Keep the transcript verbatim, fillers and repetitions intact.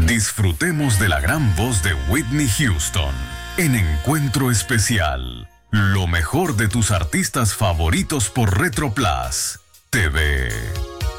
Disfrutemos de la gran voz de Whitney Houston en Encuentro Especial. Lo mejor de tus artistas favoritos por Retro Plus T V.